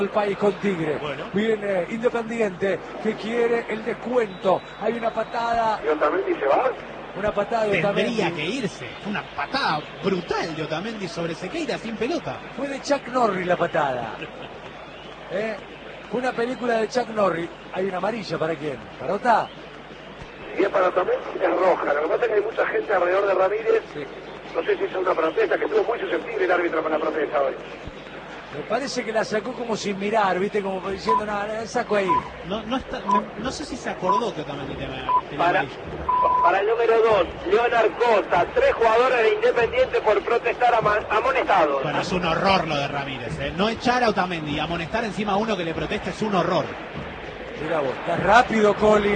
El país con Tigre. Bueno. Viene Independiente que quiere el descuento. Hay una patada. ¿Y Otamendi se va? Una patada de Otamendi. Tendría que irse. Fue una patada brutal de Otamendi sobre Sequeira sin pelota. Fue de Chuck Norris la patada. Fue una película de Chuck Norris. Hay una amarilla, ¿para quién? ¿Para Ota? Si es para Otamendi es roja. Lo que pasa es que hay mucha gente alrededor de Ramírez. Sí. No sé si es una protesta, que estuvo muy susceptible el árbitro con la protesta hoy. Me parece que la sacó como sin mirar, ¿viste? Como diciendo, no, la saco ahí. No sé si se acordó que Otamendi tenía Para el número 2, Leonard Costa, 3 jugadores de Independiente por protestar amonestados. Bueno, es un horror lo de Ramírez, ¿eh? No echar a Otamendi y amonestar encima a uno que le protesta es un horror. Mira vos, está rápido Coli,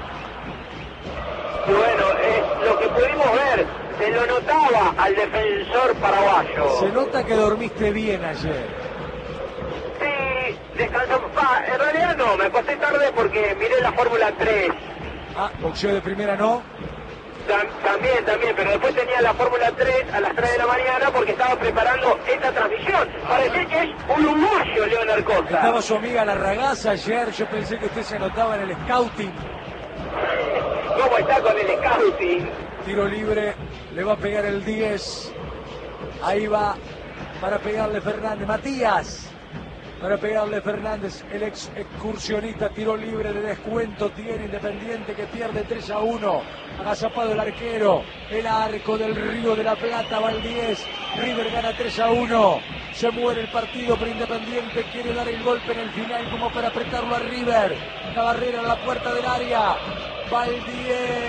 Y bueno, lo que pudimos ver, se lo notaba al defensor paraguayo. Se nota que dormiste bien ayer. Sí, descansó. En realidad no, me acosté tarde porque miré la Fórmula 3. Ah, boxeo de primera no. También, pero después tenía la Fórmula 3 a las 3 de la mañana porque estaba preparando esta transmisión. Parece que es un uruguayo, Leonard Costa. Estaba su amiga La Ragazza ayer, yo pensé que usted se anotaba en el scouting. ¿Cómo está con el scouting? Tiro libre, le va a pegar el 10. Ahí va para pegarle Fernández. Matías. Para pegarle Fernández, el ex excursionista, tiro libre de descuento, tiene Independiente que pierde 3-1, agazapado el arquero, el arco del Río de la Plata, va el 10, River gana 3-1, se muere el partido, pero Independiente quiere dar el golpe en el final como para apretarlo a River, la barrera en la puerta del área, va el 10,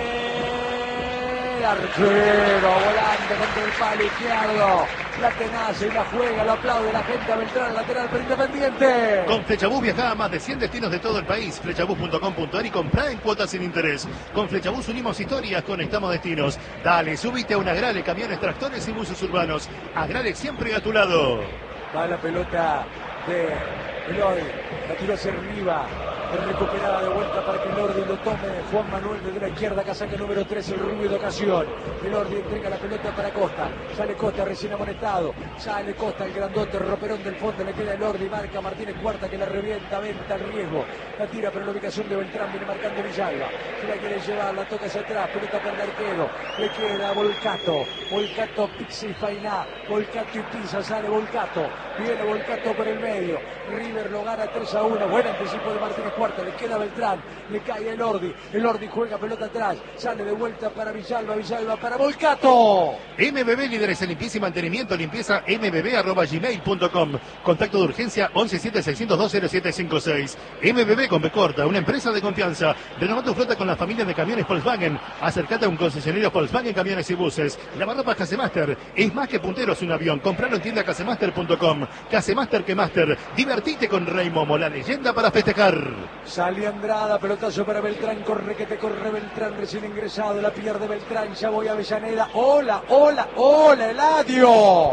arquero, volante contra el palo izquierdo. La tenaza y la juega, lo aplaude la gente a Beltrán, lateral para Independiente. Con Flechabús viaja a más de 100 destinos de todo el país. Flechabús.com.ar y comprá en cuotas sin interés. Con Flechabús unimos historias, conectamos destinos. Dale, subite a un Agrale, camiones, tractores y buses urbanos. Agrale siempre a tu lado. Va la pelota de Eloy, la tiró hacia arriba, es recuperada de vuelta para que Elordi lo tome. Juan Manuel desde la izquierda, casaca número 3, el rubio de ocasión. Elordi entrega la pelota para Costa, sale Costa recién amonestado, sale Costa el grandote, roperón del fondo, le queda Elordi, marca Martínez Cuarta que la revienta, venta el riesgo, la tira pero la ubicación de Beltrán, viene marcando Villalba, se la quiere llevar, la toca hacia atrás, pelota para el arquero, le queda Volcato, Pizzi y Fainá, Volcato y Pisa, sale Volcato, viene Volcato por el medio, River lo gana 3-1, buen anticipo de Martínez Cuarta, le queda Beltrán, le cae Elordi juega pelota atrás, sale de vuelta para Villalba para Volcato. MBB, líderes en limpieza y mantenimiento, limpieza mbb@gmail.com. Contacto de urgencia 1176020756. MBB con B corta, una empresa de confianza. Renová tu flota con la familia de camiones Volkswagen. Acercate a un concesionario Volkswagen Camiones y Buses. Lavarropas Casemaster, es más que punteros un avión. Compralo en tienda casemaster.com. Casemaster que Master. Divertite con Rey Momo, la leyenda para festejar. Sale Andrada, pelotazo para Beltrán, corre que te corre Beltrán, recién ingresado, la pierde Beltrán, ya voy a Avellaneda. Hola, Eladio.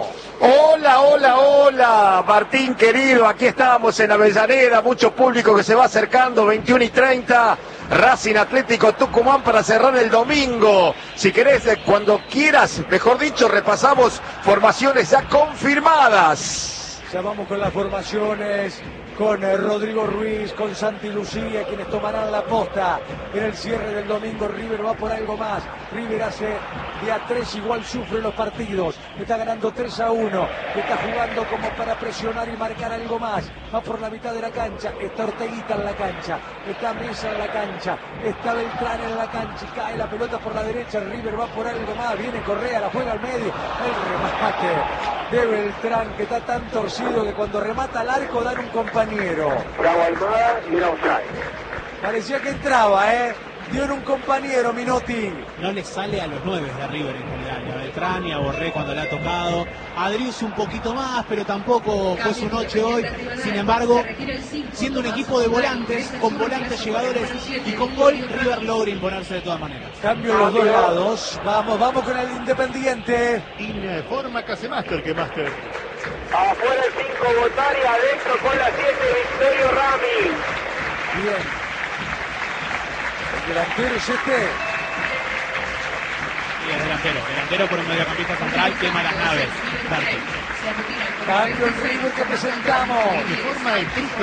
Hola, Martín querido, aquí estamos en Avellaneda, mucho público que se va acercando, 21:30, Racing Atlético Tucumán para cerrar el domingo. Si querés, cuando quieras, mejor dicho, repasamos formaciones ya confirmadas. Ya vamos con las formaciones, con Rodrigo Ruiz, con Santi Lucía, quienes tomarán la posta en el cierre del domingo. River va por algo más. River hace de a 3 igual, sufre los partidos. Está ganando 3-1. Está jugando como para presionar y marcar algo más. Va por la mitad de la cancha. Está Orteguita en la cancha. Está Mesa en la cancha. Está Beltrán en la cancha. Cae la pelota por la derecha. River va por algo más. Viene Correa, la juega al medio. El remate de Beltrán, que está tan torcido que cuando remata al arco dan un compañero. Bravo Almada y era offside. Parecía que entraba, dio en un compañero Minotti. No le sale a los 9 de River en general, a Beltrán y a Borré cuando le ha tocado. A Drius un poquito más, pero tampoco fue su noche hoy. Sin embargo, siendo un equipo de volantes, con volantes llegadores y con gol, River logra imponerse de todas maneras. Cambio en los dos lados. Vamos con el Independiente. Informa Casemaster que Master. Afuera el 5 Botari, adentro con la 7 Victorio Rami. Bien. El delantero es este. Sí, es delantero por un mediocampista central, quema las naves. Cambio en River que presentamos. Informa el